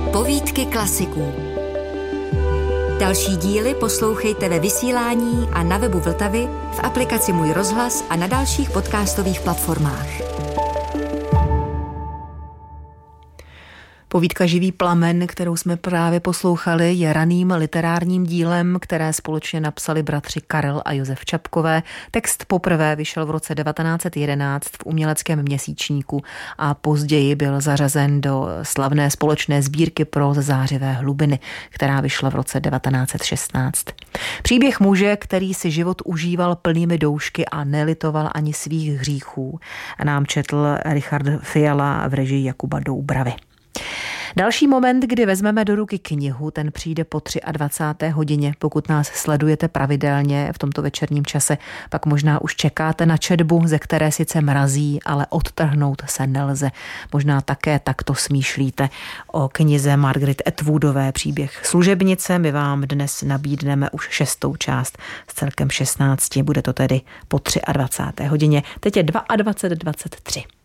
Povídky klasiků. Další díly poslouchejte ve vysílání a na webu Vltavy, v aplikaci Můj rozhlas a na dalších podcastových platformách. Povídka Živý plamen, kterou jsme právě poslouchali, je raným literárním dílem, které společně napsali bratři Karel a Josef Čapkové. Text poprvé vyšel v roce 1911 v Uměleckém měsíčníku a později byl zařazen do slavné společné sbírky próz Zářivé hlubiny, která vyšla v roce 1916. Příběh muže, který si život užíval plnými doušky a nelitoval ani svých hříchů, nám četl Richard Fiala v režii Jakuba Doubravy. Další moment, kdy vezmeme do ruky knihu, ten přijde po 23. hodině. Pokud nás sledujete pravidelně v tomto večerním čase, pak možná už čekáte na četbu, ze které sice mrazí, ale odtrhnout se nelze. Možná také takto smýšlíte o knize Margaret Atwoodové Příběh služebnice. My vám dnes nabídneme už 6. část z celkem 16. Bude to tedy po 23. hodině. Teď je 22:23.